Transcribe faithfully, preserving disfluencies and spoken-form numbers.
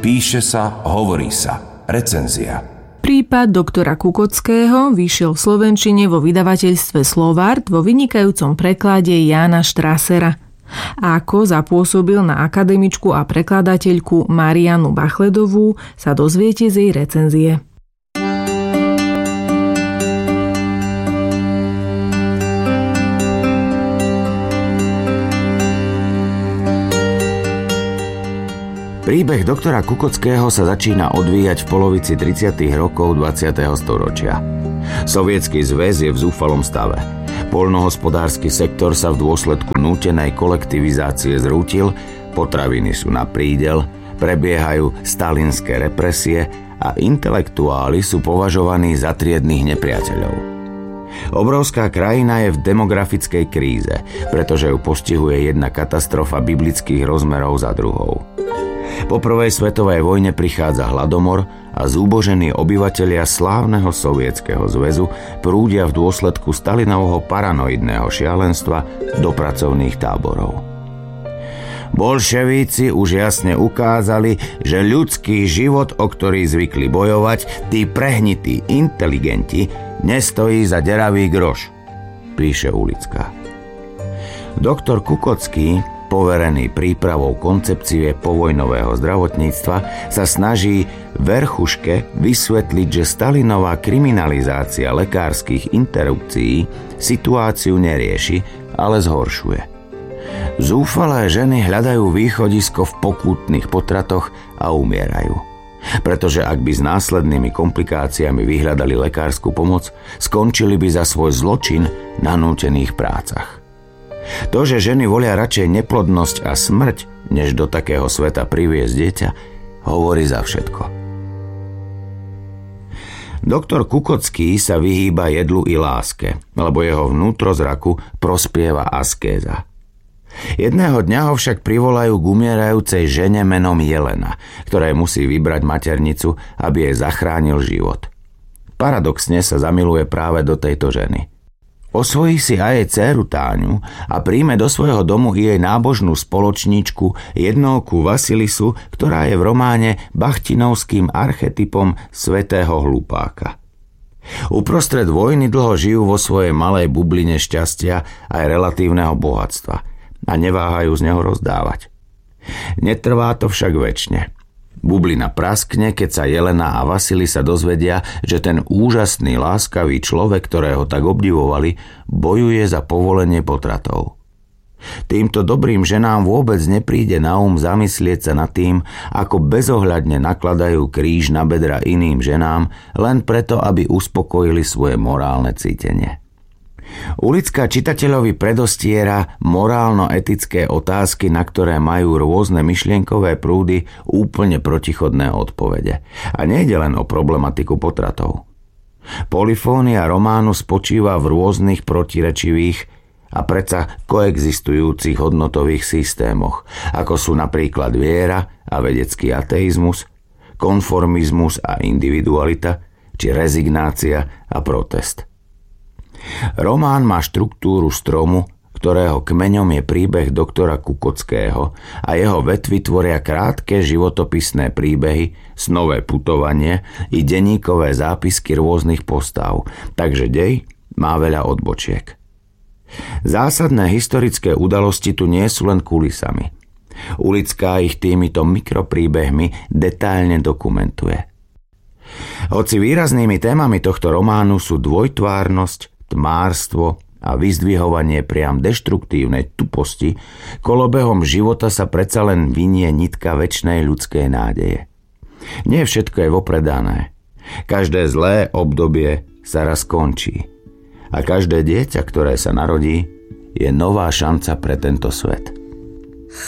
Píše sa, hovorí sa. Recenzia. Prípad doktora Kukockého vyšiel v slovenčine vo vydavateľstve Slovart vo vynikajúcom preklade Jána Štrasera. A ako zapôsobil na akademičku a prekladateľku Marianu Bachledovú, sa dozviete z jej recenzie. Príbeh doktora Kukockého sa začína odvíjať v polovici tridsiatych rokov dvadsiateho storočia. Sovietsky zväz je v zúfalom stave. Poľnohospodársky sektor sa v dôsledku nútenej kolektivizácie zrútil, potraviny sú na prídel, prebiehajú stalinské represie a intelektuáli sú považovaní za triednych nepriateľov. Obrovská krajina je v demografickej kríze, pretože ju postihuje jedna katastrofa biblických rozmerov za druhou. Po prvej svetovej vojne prichádza hladomor a zúbožení obyvatelia slávneho Sovietskeho zväzu prúdia v dôsledku Stalinovho paranoidného šialenstva do pracovných táborov. Bolševíci už jasne ukázali, že ľudský život, o ktorý zvykli bojovať, tí prehnití inteligenti, nestojí za deravý groš, píše Ulická. Doktor Kukocký, poverený prípravou koncepcie povojnového zdravotníctva, sa snaží verchuške vysvetliť, že Stalinová kriminalizácia lekárskych interrupcií situáciu nerieši, ale zhoršuje. Zúfalé ženy hľadajú východisko v pokútnych potratoch a umierajú. Pretože ak by s následnými komplikáciami vyhľadali lekárskú pomoc, skončili by za svoj zločin na nútených prácach. To, že ženy volia radšej neplodnosť a smrť, než do takého sveta priviesť dieťa, hovorí za všetko. Doktor Kukocký sa vyhýba jedlu i láske, lebo jeho vnútrozraku prospieva askéza. Jedného dňa ho však privolajú k umierajúcej žene menom Jelena, ktorej musí vybrať maternicu, aby jej zachránil život. Paradoxne sa zamiluje práve do tejto ženy. Osvojí si aj jej dcéru Táňu a príjme do svojho domu i jej nábožnú spoločníčku jednouku Vasilisu, ktorá je v románe bachtinovským archetypom svätého hlupáka. Uprostred vojny dlho žijú vo svojej malej bubline šťastia aj relatívneho bohatstva a neváhajú z neho rozdávať. Netrvá to však večne. Bublina praskne, keď sa Jelena a Vasili sa dozvedia, že ten úžasný, láskavý človek, ktorého tak obdivovali, bojuje za povolenie potratov. Týmto dobrým ženám vôbec nepríde na um zamyslieť sa nad tým, ako bezohľadne nakladajú kríž na bedra iným ženám, len preto, aby uspokojili svoje morálne cítenie. Ulická čitateľovi predostiera morálno-etické otázky, na ktoré majú rôzne myšlienkové prúdy úplne protichodné odpovede. A nejde len o problematiku potratov. Polifónia románu spočíva v rôznych protirečivých a predsa koexistujúcich hodnotových systémoch, ako sú napríklad viera a vedecký ateizmus, konformizmus a individualita, či rezignácia a protest. Román má štruktúru stromu, ktorého kmeňom je príbeh doktora Kukockého a jeho vetvy tvoria krátke životopisné príbehy, snové putovanie i denníkové zápisky rôznych postav, takže dej má veľa odbočiek. Zásadné historické udalosti tu nie sú len kulisami. Ulická ich týmito mikropríbehmi detailne dokumentuje. Hoci výraznými témami tohto románu sú dvojtvárnosť, tmárstvo a vyzdvihovanie priam deštruktívnej tuposti, kolobehom života sa predsa len vinie nitka večnej ľudskej nádeje. Nie všetko je vopredané. Každé zlé obdobie sa raz končí. A každé dieťa, ktoré sa narodí, je nová šanca pre tento svet.